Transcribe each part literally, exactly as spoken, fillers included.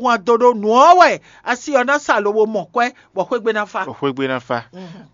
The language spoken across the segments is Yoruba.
wa dodo nuowe asi ona salowo mokwe bo kwegbe na fa o kwegbe na fa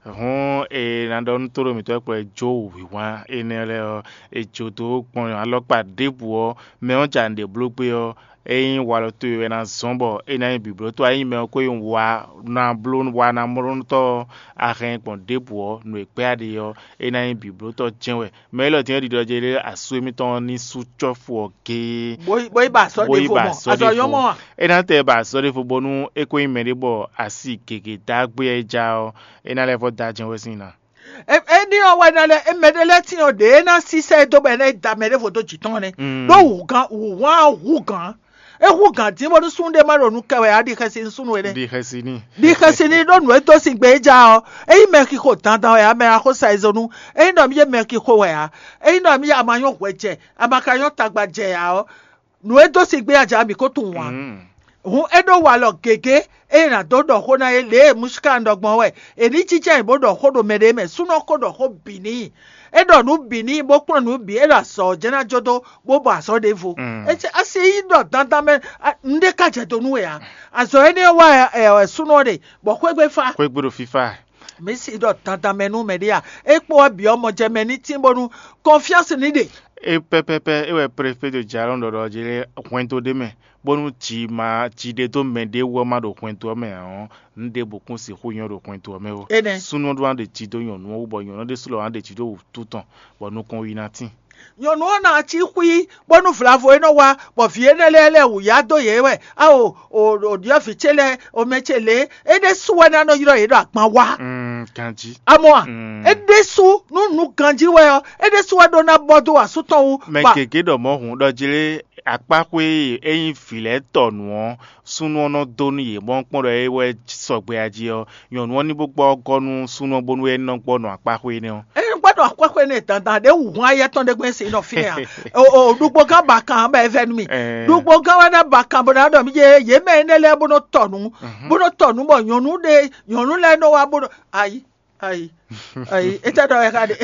hon e na don toro mi to pe jo wi wa enele e jo to pon alopa debu o me on jande blogbe o eyin wa lo to e na zombo e na biblo to ayin me ko yin wa na blon wa na morun to ahen pon debu o no e pe ade yo e na biblo to jenwe me lo tin di do jere asu mi ton ni su chofu o ke boy boy ba so de fo mo aso yo mo e na te ba so de fo bonu e ko yin me de bo asi keke da gbe eja o e na le fo da jenwe sin na eni owa na le emedele tin o de na sise do be na da me de fo to jiton ni do wu gan wu wa wu gan e wu gan ti mo sun de ma ronu kawe adi kasi sunu ere di kasi ni di kasi ni do nu e to sin gbe ja o e me ki ko tan tan ya me ko size onu e no mi ye me ki ko we ya e no mi ya ma yon weje amaka yon tagba je ya o nu e to sin gbe aja mi ko tun wa hun edo wa lo gege e na dodo ho na ele muska ndogbon we eni chiche ibodo ho do mere me suno ko do ho bini edo nu bini bo pon nu bi era so jena jodo bo ba so devo e che ase yi do dandan me nde ka je do nu ya aso eni wa e suno de bo kwegbe fa kwegbe do fifa me si do dandan me nu me dia e po bi omo je me ni timbonu confiance ni de e pepepe e we préfet de jaron do do jere kwento de me bonu ti ma ti de to me de wo ma do kwento me an nde bokun si ho yan do kwento me o sunu do an de ti do yan no bo yan de sulo an de ti do tout temps bonu kon wi natin yon na chi hui bonu flavo eno wa bo fie nele le wu ya do ye we a o o dio fi chele o mechele e de su wa na no yiro yiro apon wa mm kanji amo a e de su nu nu kanji we o e de su wa do na bodo wa su ton wu me keke do mo hun do jire apakwe eyin file tonu won sunu ono donu ye mo pon re we sogbe aji o yon won ni gbogbo ogonu sunu bonu e na gbonu apakwe ni o gbọ́dọ̀ àkọ́kọ́ ní dandan de wu aye ton de gbe se no fi ya o o dugbo kan ba kan ba even mi dugbo kan wa na ba kan bo na do mi ye ye me ne le bo no tonu bo no tonu bo yonu de yonu le no wa bo ayi ayi ayi eta do ya ka de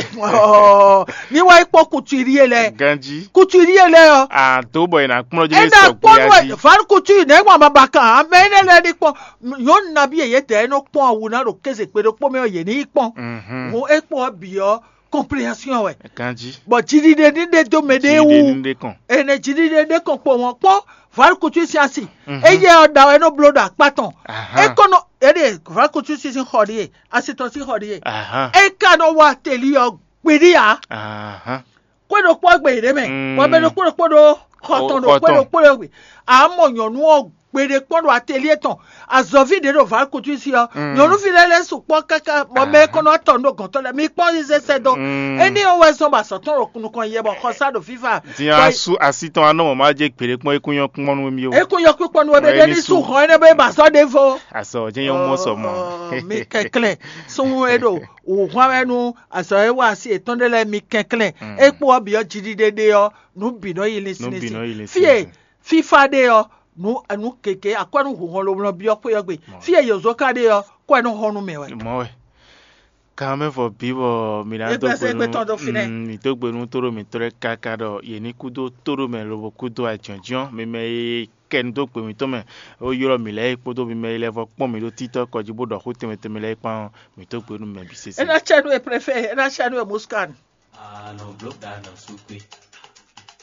ni wa ipo kuturi ele ganji kuturi ele o ah to boy na pon je so gbe aji far kuturi ne wa ma ba kan me ne le ni pon yon na bi ye te no pon wu na ro kese pe do pon me ye ni pon wo epo bi o compréhension we kanji bo jidi de de do me de wu e ne jidi de de kon po won po far kuturi si asi e ye o da we no blood apaton e kono e de far kuturi si hori asiton si hori e ka no wa teli o gberi ya aha kwedo po gbe ire me wo be no kwedo kwedo hoton do kwedo kwedo gbe a mo yonu o gbere pondo atelier ton azovi de do far kuturi si o yonu fi lele su po kaka mo me kono ton do kan to le mi pon se se do eni o we so ba so ton ro kunu kan ye bo ko sa do fifa ti asu asiton ano mo ma je pere pon ekunyan pon nu mi o ekunyan pon nu be de ni su kan ene be ba so de fo aso je yan mo so mo mi kekle sun edo o kwa enu aso e wa si eton de le mi kekle epo obi o jidi dede o nu bi no yi listening fie fifa de o nu anu keke akwanu ho lo no bi opo yogbe fie yezo ka de o kwa no honu mewe mo we kame for bibo mi na to gbe mi to gbe nu toro mi tore kaka do ye ni kudo toro me lo kudo ajonjon mi me ken to pe mi to me o yoro mi le ipo to mi me le fo pon mi lo tito ko jibo do ko teme teme le pa mi to gbe nu me bi sese e na chanu e prefer e na chanu e muskan ah no block that no supe